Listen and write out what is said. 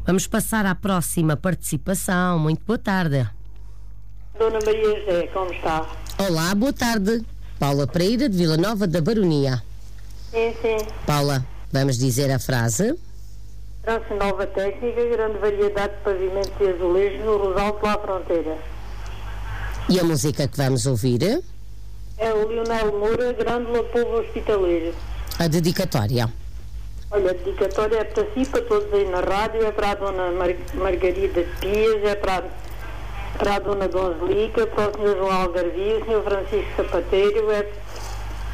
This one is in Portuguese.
Vamos passar à próxima participação. Muito boa tarde. Dona Maria José, como está? Olá, boa tarde. Paula Pereira, de Vila Nova da Baronia. Sim. Paula, vamos dizer a frase. Trouxe nova técnica, grande variedade de pavimentos e azulejos no Rosal pela Fronteira. E a música que vamos ouvir? É o Lionel Moura, Grândola Povo Hospitaleiro. A dedicatória. Olha, a dedicatória é para si, para todos aí na rádio, é para a Dona Margarida de Pias, é para a Dona Donzelica, para o Sr. João Algarvio, o Sr. Francisco Sapateiro, é